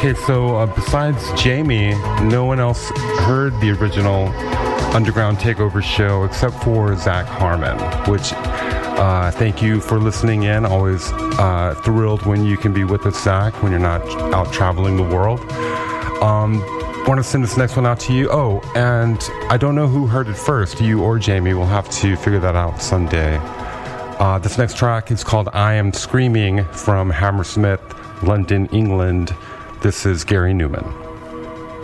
Okay, so besides Jamie, no one else heard the original Underground Takeover show except for Zach Harmon, which thank you for listening in. Always thrilled when you can be with us, Zach, when you're not out traveling the world. Want to send this next one out to you. Oh, and I don't know who heard it first, you or Jamie. We'll have to figure that out someday. This next track is called I Am Screaming from Hammersmith, London, England. This is Gary Newman.